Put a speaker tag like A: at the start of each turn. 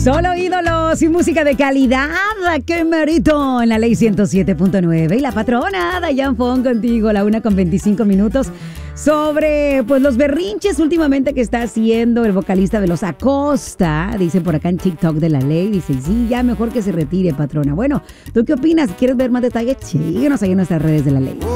A: Solo ídolos y música de calidad. ¡Qué merito! En la ley 107.9. Y la patrona Dayan Fon contigo, la 1:25. Sobre pues los berrinches últimamente que está haciendo el vocalista de Los Acosta. Dicen por acá en TikTok de la ley. Dicen, sí, ya mejor que se retire, patrona. Bueno, ¿tú qué opinas? ¿Quieres ver más detalles? Síguenos ahí en nuestras redes de la ley.